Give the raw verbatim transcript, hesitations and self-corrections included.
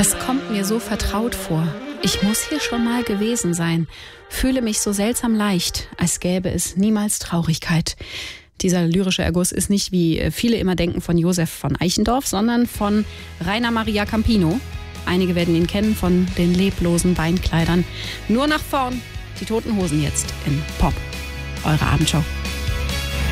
Es kommt mir so vertraut vor. Ich muss hier schon mal gewesen sein. Fühle mich so seltsam leicht, als gäbe es niemals Traurigkeit. Dieser lyrische Erguss ist nicht, wie viele immer denken, von Josef von Eichendorff, sondern von Rainer Maria Campino. Einige werden ihn kennen von den leblosen Beinkleidern. Nur nach vorn, die Toten Hosen jetzt in Pop. Eure Abendschau.